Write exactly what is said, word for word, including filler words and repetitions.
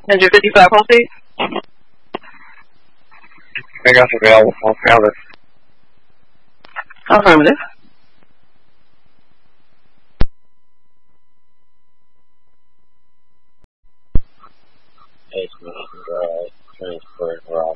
Engine fifty-five, hold seat. I got available. I'll fail this. Affirmative. H M Drive, transport route.